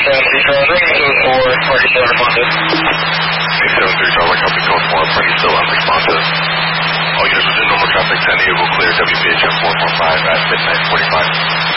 Charlie, copy code 4, party still unresponsive. All units within normal traffic, 10 will clear WPHM 445 at midnight 45.